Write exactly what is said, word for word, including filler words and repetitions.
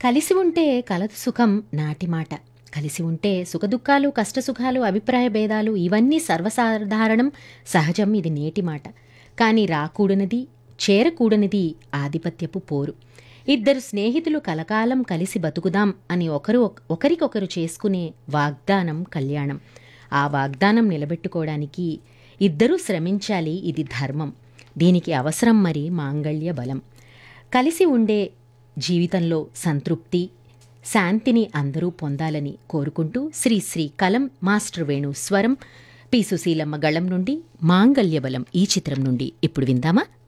కలిసి ఉంటే కలదు సుఖం నాటి మాట. కలిసి ఉంటే సుఖదుఖాలు, కష్టసుఖాలు, అభిప్రాయ భేదాలు ఇవన్నీ సర్వసాధారణం, సహజం. ఇది నేటి మాట. కానీ రాకూడనిది, చేరకూడనిది ఆధిపత్యపు పోరు. ఇద్దరు స్నేహితులు కలకాలం కలిసి బతుకుదాం అని ఒకరు ఒకరికొకరు చేసుకునే వాగ్దానం కళ్యాణం. ఆ వాగ్దానం నిలబెట్టుకోవడానికి ఇద్దరూ శ్రమించాలి. ఇది ధర్మం. దీనికి అవసరం మరి మాంగళ్య బలం. కలిసి ఉండే జీవితంలో సంతృప్తి, శాంతిని అందరూ పొందాలని కోరుకుంటూ శ్రీ శ్రీ కలం మాస్టర్ వేణు స్వరం, పి సుశీలమ్మ గళం నుండి మాంగళ్య బలం ఈ చిత్రం నుండి ఇప్పుడు విందామా?